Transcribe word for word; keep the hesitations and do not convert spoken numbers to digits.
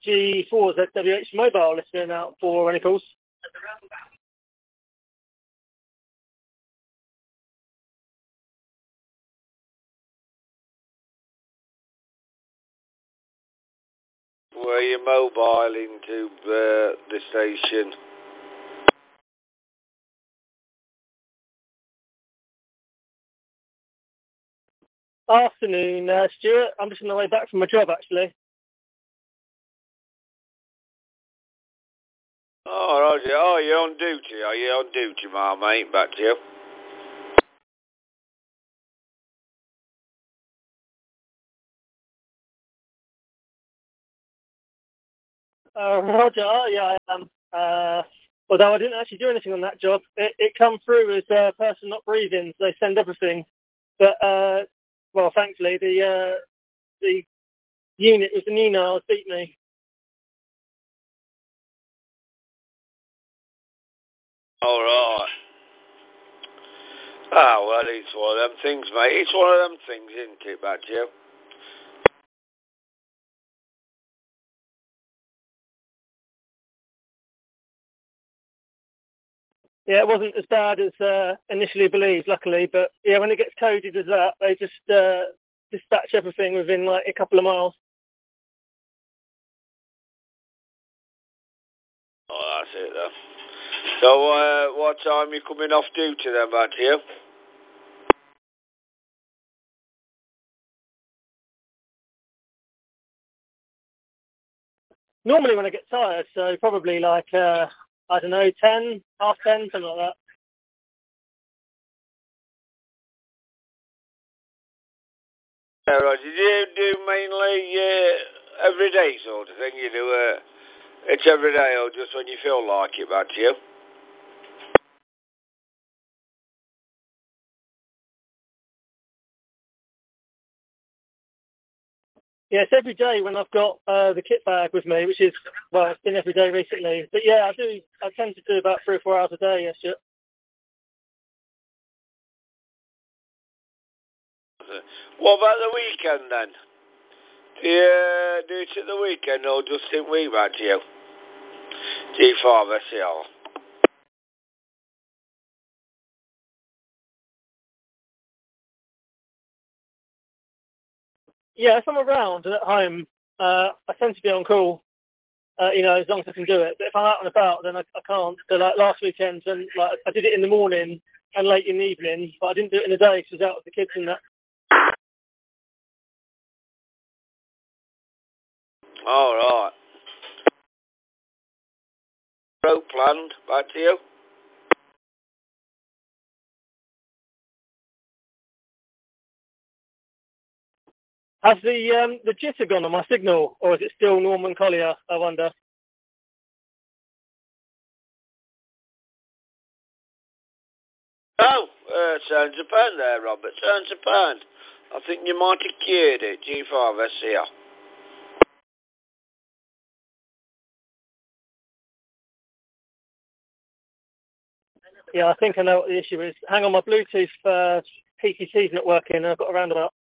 G four Z W H mobile listening out for any calls. Were you mobile into uh, the station? Afternoon, uh, Stuart. I'm just on the way back from my job, actually. Oh, Roger. Oh, you're on duty. Are you on duty, my mate? Back to you. Uh, Roger, oh, yeah, I am. Uh, although I didn't actually do anything on that job. It, it come through as a person not breathing, so they send everything. But, uh, well, thankfully, the uh, the unit with the Nina beat me. All right. Ah, well, it's one of them things, mate. It's one of them things, isn't it, back to you? Yeah, it wasn't as bad as uh, initially believed, luckily. But, yeah, when it gets coded as that, they just uh, dispatch everything within, like, a couple of miles. Oh, that's it, then. So, uh, what time you coming off duty, then, back to you? Normally when I get tired, so probably like, uh, I don't know, ten, half ten, something like that. Yeah, right. Did you do mainly uh, every day sort of thing? You do uh, it's every day or just when you feel like it, back to you? Yeah, it's every day when I've got uh, the kit bag with me, which is, well, it's been every day recently. But yeah, I do, I tend to do about three or four hours a day, yes, yeah. What about the weekend then? Do you uh, do it at the weekend or just in week, back to you? G five S C R. Yeah, if I'm around and at home, uh, I tend to be on call, uh, you know, as long as I can do it. But if I'm out and about, then I, I can't. So like last weekend, when, like, I did it in the morning and late in the evening, but I didn't do it in the day because I was out with the kids and that. All right. Road planned, back to you? Has the um, the jitter gone on my signal, or is it still Norman Collier, I wonder? Oh, uh, sounds a pound there, Robert. Sounds a pound. I think you might have cured it, G five S C R. Yeah, I think I know what the issue is. Hang on, my Bluetooth uh, P C C's not working. I've got a roundabout.